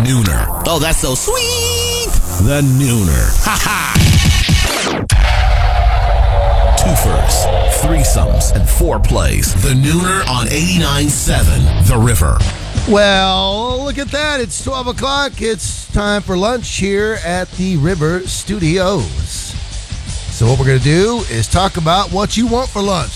Nooner. Oh, that's so sweet. The Nooner. Ha ha. Twofers, threesomes, and foreplays. The Nooner on 89.7 The River. Well, look at that. It's 12 o'clock. It's time for lunch here at the River Studios. So what we're going to do is talk about what you want for lunch.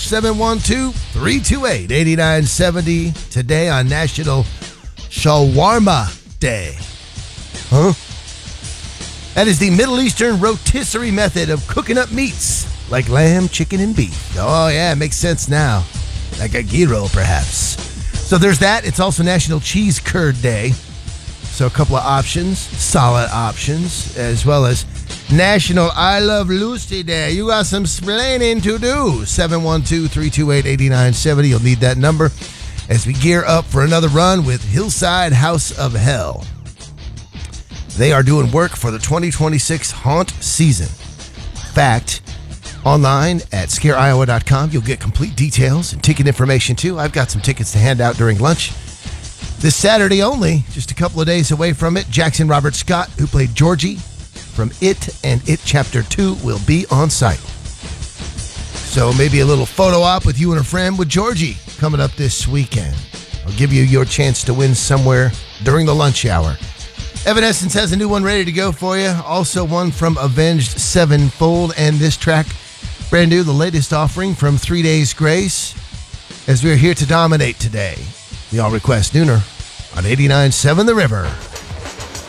712-328-8970 today on National Shawarma Day. Huh? That is the Middle Eastern rotisserie method of cooking up meats like lamb, chicken, and beef. Oh, yeah, it makes sense now. Like a gyro, perhaps. So there's that. It's also National Cheese Curd Day. So a couple of options, solid options, as well as National I Love Lucy Day. You got some splaining to do. 712-328-8970. You'll need that number as we gear up for another run with Hillside House of Hell. They are doing work for the 2026 haunt season. Fact, online at scareiowa.com, you'll get complete details and ticket information too. I've got some tickets to hand out during lunch. This Saturday only, just a couple of days away from it, Jackson Robert Scott, who played Georgie from It and It Chapter 2, will be on site. So maybe a little photo op with you and a friend with Georgie coming up this weekend. I'll give you your chance to win somewhere during the lunch hour. Evanescence has a new one ready to go for you. Also one from Avenged Sevenfold, and this track, brand new, the latest offering from 3 Days Grace, as we're here to dominate today. The All Request Nooner on 89.7 The River.